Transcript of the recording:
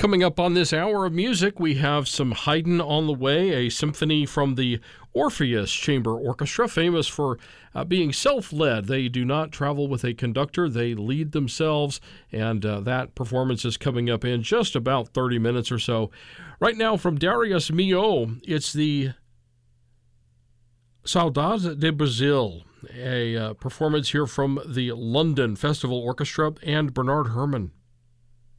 Coming up on this hour of music, we have some Haydn on the way, a symphony from the Orpheus Chamber Orchestra, famous for being self-led. They do not travel with a conductor, they lead themselves, and that performance is coming up in just about 30 minutes or so. Right now from Darius Milhaud, it's the Saudade de Brazil, a performance here from the London Festival Orchestra and Bernard Herrmann.